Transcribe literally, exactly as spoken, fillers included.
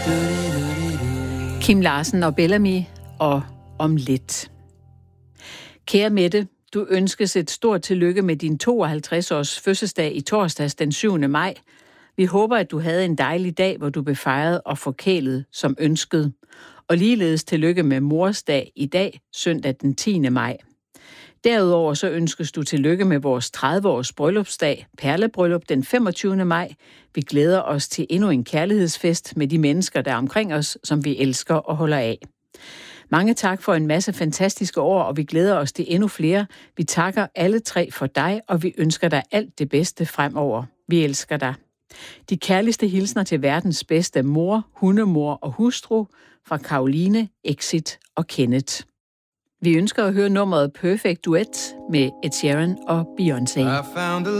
Kim Larsen og Bellamy og Om lidt. Kære Mette, du ønskes et stort tillykke med din tooghalvtreds års fødselsdag i torsdags den syvende maj. Vi håber, at du havde en dejlig dag, hvor du blev fejret og forkælet som ønsket. Og ligeledes tillykke med mors dag i dag, søndag den tiende maj. Derudover så ønskes du tillykke med vores tredive-års bryllupsdag, perlebryllup den femogtyvende maj. Vi glæder os til endnu en kærlighedsfest med de mennesker, der er omkring os, som vi elsker og holder af. Mange tak for en masse fantastiske år, og vi glæder os til endnu flere. Vi takker alle tre for dig, og vi ønsker dig alt det bedste fremover. Vi elsker dig. De kærligste hilsner til verdens bedste mor, hundemor og hustru fra Karoline, Exit og Kenneth. Vi ønsker at høre nummeret Perfect Duet med Ed Sheeran og Beyoncé.